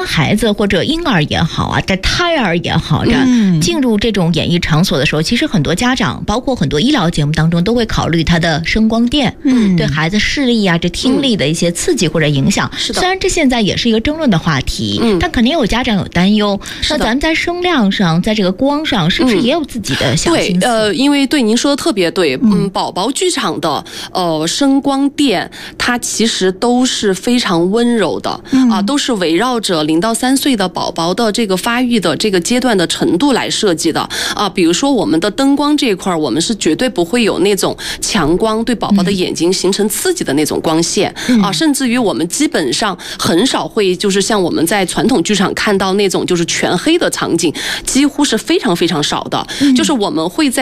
孩子或者婴儿也好啊，这胎儿也好，这进入这种演艺场所的时候，其实很多家长，包括很多医疗节目当中，都会考虑他的声光电，对孩子视力啊、这听力的一些刺激或者影响。虽然这现在也是一个争论的话题，但肯定有家长有担忧。那咱们在声量上，在这个光上，是不是也有自己的小心思？ 对，因为对您说的特别对，宝宝剧场的声光电，它其实都是非常温柔的都是围绕着0到3岁的宝宝的这个发育的这个阶段的程度来设计的比如说我们的灯光这一块，我们是绝对不会有那种强光对宝宝的眼睛形成刺激的那种光线甚至于我们基本上很少会就是像我们在传统剧场看到那种就是全黑的场景，几乎是非常非常少的，就是我们会在